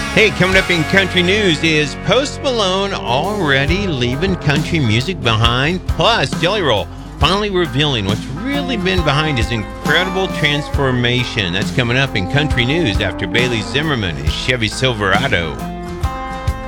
Hey, coming up in country news is Post Malone already leaving country music behind? Plus, Jelly Roll finally revealing what's really been behind his incredible transformation. That's coming up in country news after Bailey Zimmerman and Chevy Silverado.